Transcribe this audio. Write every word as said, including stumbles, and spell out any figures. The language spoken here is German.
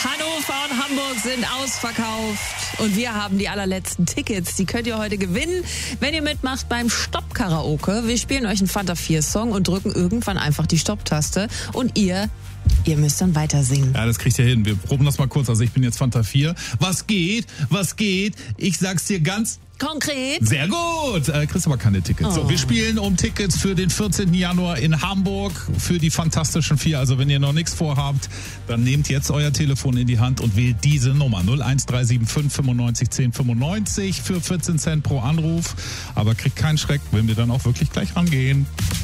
Hannover und Hamburg sind ausverkauft und wir haben die allerletzten Tickets. Die könnt ihr heute gewinnen, wenn ihr mitmacht beim Stopp-Karaoke. Wir spielen euch einen Fanta vier Song und drücken irgendwann einfach die Stopp-Taste und ihr... Ihr müsst dann weiter singen. Ja, das kriegt ihr hin. Wir proben das mal kurz. Also ich bin jetzt Fanta vier. Was geht? Was geht? Ich sag's dir ganz... konkret. Sehr gut. Äh, kriegst aber keine Tickets. Oh. So, wir spielen um Tickets für den vierzehnten Januar in Hamburg für die Fantastischen Vier. Also wenn ihr noch nichts vorhabt, dann nehmt jetzt euer Telefon in die Hand und wählt diese Nummer. null eins drei sieben fünf fünfundneunzig zehn fünfundneunzig für vierzehn Cent pro Anruf. Aber kriegt keinen Schreck, wenn wir dann auch wirklich gleich rangehen.